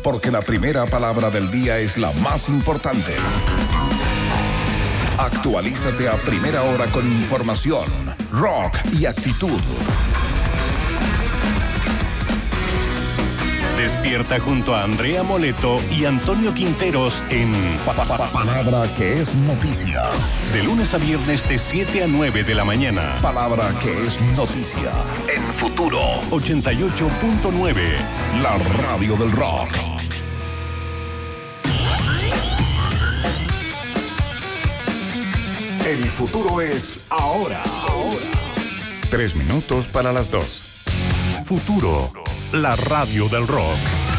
porque la primera palabra del día es la más importante. Actualízate a primera hora con información, rock y actitud. Despierta junto a Andrea Moleto y Antonio Quinteros en Palabra que es noticia. De lunes a viernes de 7 a 9 de la mañana. Palabra que es noticia. En Futuro 88.9. La radio del rock. El futuro es ahora. 3 minutos para las 2. Futuro, la radio del rock.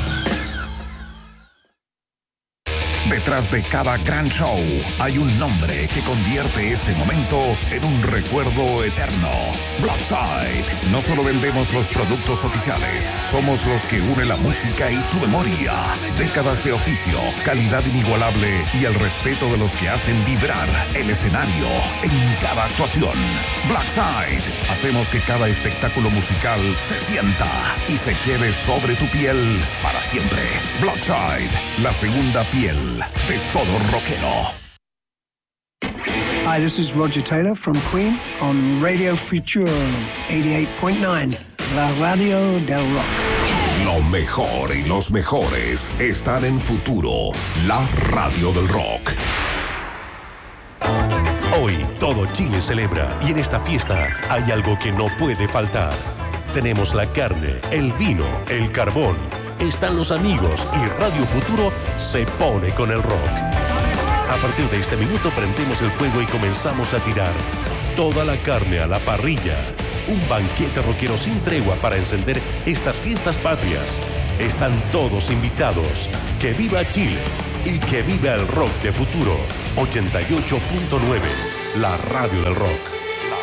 Detrás de cada gran show hay un nombre que convierte ese momento en un recuerdo eterno. Blackside. No solo vendemos los productos oficiales, somos los que unen la música y tu memoria. Décadas de oficio, calidad inigualable y el respeto de los que hacen vibrar el escenario en cada actuación. Blackside. Hacemos que cada espectáculo musical se sienta y se quede sobre tu piel para siempre. Blackside, la segunda piel de todo rockero. Hi, this is Roger Taylor from Queen on Radio Futuro 88.9, la radio del rock. Lo mejor y los mejores están en Futuro, la radio del rock. Hoy todo Chile celebra y en esta fiesta hay algo que no puede faltar. Tenemos la carne, el vino, el carbón. Están los amigos y Radio Futuro se pone con el rock. A partir de este minuto prendemos el fuego y comenzamos a tirar toda la carne a la parrilla. Un banquete rockero sin tregua para encender estas fiestas patrias. Están todos invitados. ¡Que viva Chile! Y que viva el rock de Futuro 88.9, la radio del rock.